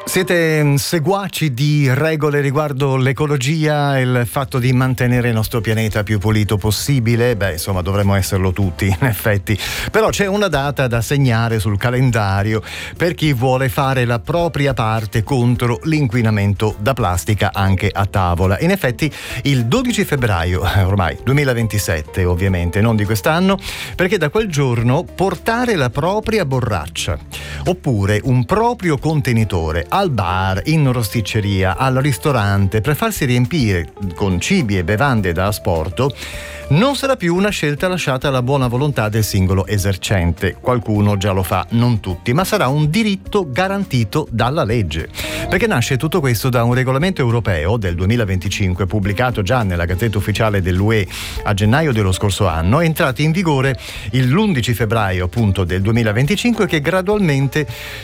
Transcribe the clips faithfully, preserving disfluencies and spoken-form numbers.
Siete seguaci di regole riguardo l'ecologia e il fatto di mantenere il nostro pianeta più pulito possibile? Beh, insomma, dovremmo esserlo tutti, in effetti. Però c'è una data da segnare sul calendario per chi vuole fare la propria parte contro l'inquinamento da plastica anche a tavola. In effetti, il dodici febbraio, ormai duemilaventisette ovviamente, non di quest'anno, perché da quel giorno portare la propria borraccia oppure un proprio contenitore al bar, in rosticceria, al ristorante per farsi riempire con cibi e bevande da asporto non sarà più una scelta lasciata alla buona volontà del singolo esercente. Qualcuno già lo fa, non tutti, ma sarà un diritto garantito dalla legge. Perché nasce tutto questo da un regolamento europeo del duemilaventicinque pubblicato già nella Gazzetta Ufficiale dell'U E a gennaio dello scorso anno, entrato in vigore l'undici febbraio appunto del duemilaventicinque, che gradualmente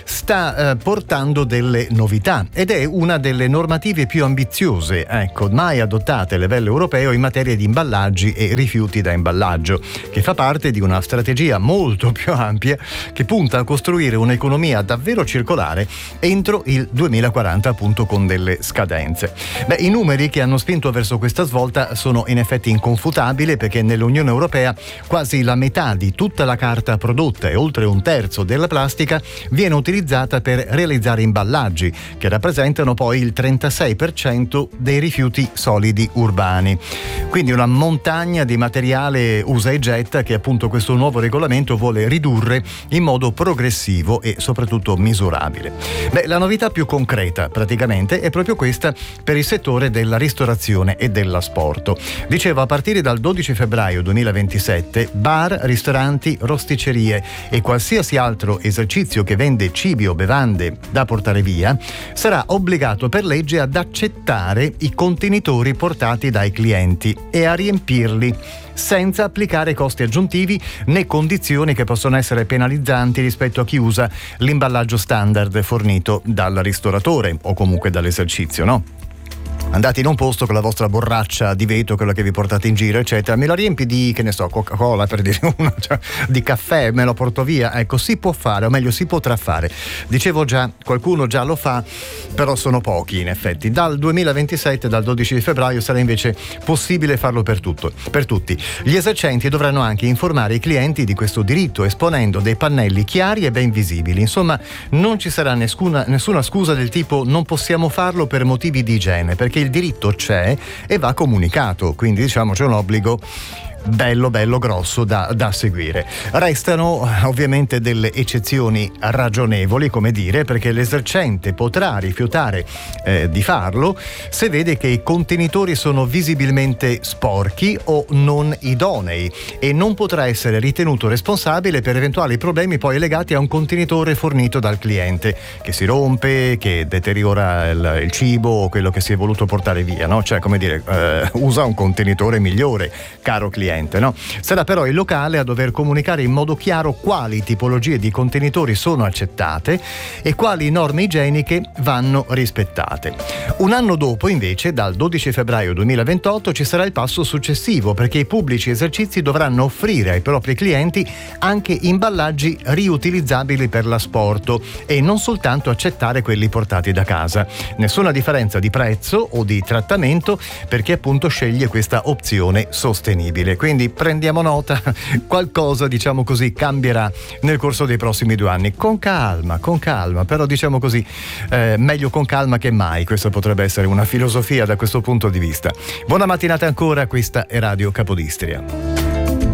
sta eh, portando delle novità ed è una delle normative più ambiziose, ecco, mai adottate a livello europeo in materia di imballaggi e rifiuti da imballaggio, che fa parte di una strategia molto più ampia che punta a costruire un'economia davvero circolare entro il duemilaquaranta, appunto, con delle scadenze. Beh, i numeri che hanno spinto verso questa svolta sono in effetti inconfutabili, perché nell'Unione Europea quasi la metà di tutta la carta prodotta e oltre un terzo della plastica viene utilizzata per realizzare imballaggi, che rappresentano poi il trentasei per cento dei rifiuti solidi urbani. Quindi una montagna di materiale usa e getta che appunto questo nuovo regolamento vuole ridurre in modo progressivo e soprattutto misurabile. Beh, la novità più concreta praticamente è proprio questa per il settore della ristorazione e dell'asporto. Dicevo, a partire dal dodici febbraio duemilaventisette bar, ristoranti, rosticcerie e qualsiasi altro esercizio che vende cibi o bevande da portare via sarà obbligato per legge ad accettare i contenitori portati dai clienti e a riempirli, senza applicare costi aggiuntivi né condizioni che possono essere penalizzanti rispetto a chi usa l'imballaggio standard fornito dal ristoratore o comunque dall'esercizio, no? Andate in un posto con la vostra borraccia di vetro, quella che vi portate in giro, eccetera, me la riempi di, che ne so, Coca-Cola, per dire una, cioè, di caffè, me lo porto via. Ecco, si può fare, o meglio si potrà fare. Dicevo già, qualcuno già lo fa, però sono pochi in effetti. Dal duemilaventisette, dal dodici febbraio, sarà invece possibile farlo per tutto, per tutti. Gli esercenti dovranno anche informare i clienti di questo diritto, esponendo dei pannelli chiari e ben visibili. Insomma, non ci sarà nessuna, nessuna scusa del tipo non possiamo farlo per motivi di igiene, perché il diritto c'è e va comunicato, quindi diciamo c'è un obbligo bello bello grosso da, da seguire. Restano ovviamente delle eccezioni ragionevoli, come dire, perché l'esercente potrà rifiutare eh, di farlo se vede che i contenitori sono visibilmente sporchi o non idonei e non potrà essere ritenuto responsabile per eventuali problemi poi legati a un contenitore fornito dal cliente che si rompe, che deteriora il, il cibo o quello che si è voluto portare via, no? Cioè, come dire, eh, usa un contenitore migliore, caro cliente. No? Sarà però il locale a dover comunicare in modo chiaro quali tipologie di contenitori sono accettate e quali norme igieniche vanno rispettate. Un anno dopo, invece, dal dodici febbraio duemilaventotto, ci sarà il passo successivo, perché i pubblici esercizi dovranno offrire ai propri clienti anche imballaggi riutilizzabili per l'asporto e non soltanto accettare quelli portati da casa. Nessuna differenza di prezzo o di trattamento per chi appunto sceglie questa opzione sostenibile. Quindi prendiamo nota, qualcosa, diciamo così, cambierà nel corso dei prossimi due anni. Con calma, con calma, però diciamo così, eh, meglio con calma che mai. Questa potrebbe essere una filosofia da questo punto di vista. Buona mattinata ancora, questa è Radio Capodistria.